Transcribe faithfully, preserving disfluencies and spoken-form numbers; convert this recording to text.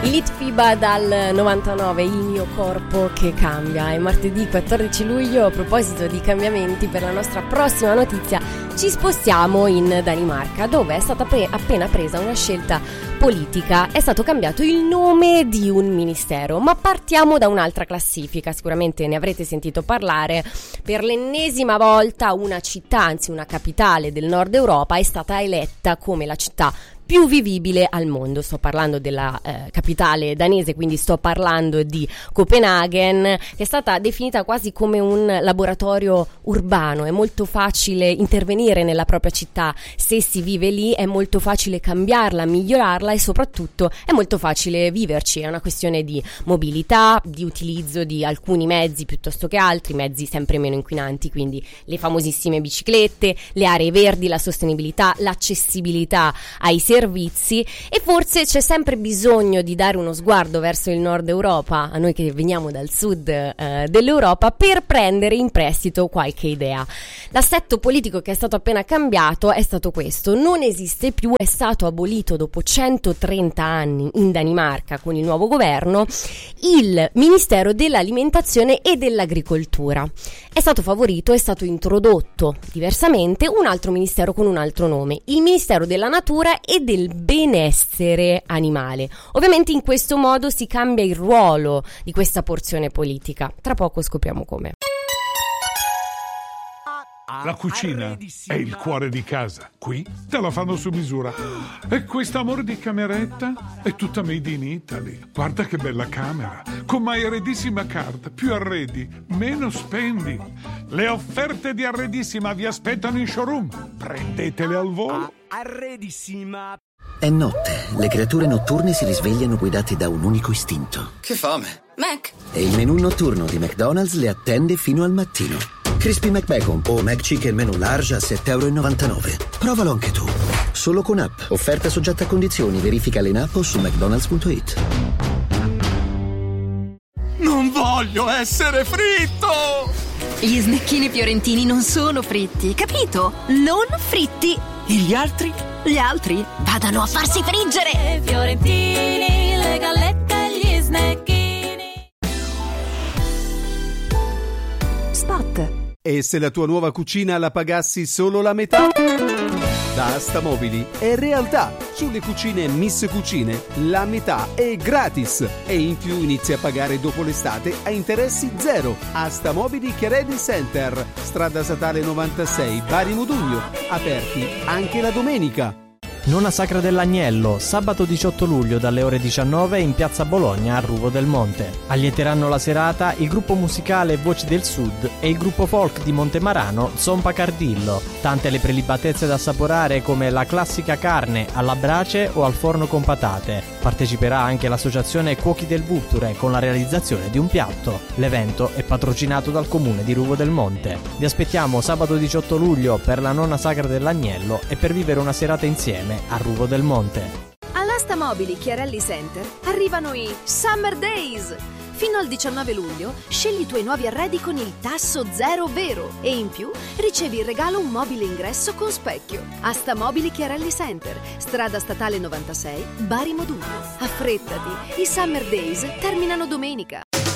Elite FIBA dal novantanove, il mio corpo che cambia. È martedì quattordici luglio. A proposito di cambiamenti, per la nostra prossima notizia ci spostiamo in Danimarca, dove è stata pre- appena presa una scelta politica. È stato cambiato il nome di un ministero, ma partiamo da un'altra classifica. Sicuramente ne avrete sentito parlare. Per l'ennesima volta una città, anzi una capitale del nord Europa, è stata eletta come la città più vivibile al mondo. Sto parlando della eh, capitale danese, quindi sto parlando di Copenaghen, che è stata definita quasi come un laboratorio urbano. È molto facile intervenire nella propria città se si vive lì, è molto facile cambiarla, migliorarla e soprattutto è molto facile viverci. È una questione di mobilità, di utilizzo di alcuni mezzi piuttosto che altri, mezzi sempre meno inquinanti, quindi le famosissime biciclette, le aree verdi, la sostenibilità, l'accessibilità ai servizi. E forse c'è sempre bisogno di dare uno sguardo verso il nord Europa, a noi che veniamo dal sud eh, dell'Europa, per prendere in prestito qualche idea. L'assetto politico che è stato appena cambiato è stato questo: non esiste più, è stato abolito dopo centotrenta anni in Danimarca con il nuovo governo il Ministero dell'Alimentazione e dell'Agricoltura. È stato favorito, è stato introdotto diversamente un altro ministero con un altro nome, il Ministero della Natura e del benessere animale. Ovviamente in questo modo si cambia il ruolo di questa porzione politica. Tra poco scopriamo come. La cucina è il cuore di casa. Qui te la fanno su misura. E quest'amore di cameretta è tutta made in Italy. Guarda che bella camera. Con My Arredissima Card. Più arredi, meno spendi. Le offerte di Arredissima vi aspettano in showroom. Prendetele al volo. Arredissima. È notte. Le creature notturne si risvegliano guidate da un unico istinto. Che fame. Mac. E il menù notturno di McDonald's le attende fino al mattino. Crispy McBacon o McChicken menù large a sette e novantanove euro. Provalo anche tu. Solo con app. Offerta soggetta a condizioni. Verificale in app o su mcdonalds punto it. Non voglio essere fritto! Gli snecchini fiorentini non sono fritti, capito? Non fritti. E gli altri? Gli altri vadano a farsi friggere. Fiorentini, le gallette e gli snecchini. Spot. E se la tua nuova cucina la pagassi solo la metà? Da Asta Mobili è realtà. Sulle cucine Miss Cucine la metà è gratis e in più inizi a pagare dopo l'estate a interessi zero. Asta Mobili Chiarelli Center, strada statale novantasei, Bari Modugno, aperti anche la domenica. Nona Sacra dell'Agnello, sabato diciotto luglio dalle ore diciannove in piazza Bologna a Ruvo del Monte. Allieteranno la serata il gruppo musicale Voci del Sud e il gruppo folk di Montemarano Zompa Cardillo. Tante le prelibatezze da assaporare come la classica carne alla brace o al forno con patate. Parteciperà anche l'associazione Cuochi del Vulture con la realizzazione di un piatto. L'evento è patrocinato dal comune di Ruvo del Monte. Vi aspettiamo sabato diciotto luglio per la Nona Sacra dell'Agnello e per vivere una serata insieme a Ruvo del Monte. All'Asta Mobili Chiarelli Center arrivano i Summer Days. Fino al diciannove luglio scegli i tuoi nuovi arredi con il tasso zero vero e in più ricevi in regalo un mobile ingresso con specchio. Asta Mobili Chiarelli Center, strada statale novantasei, Bari Modugno. Affrettati, i Summer Days terminano domenica.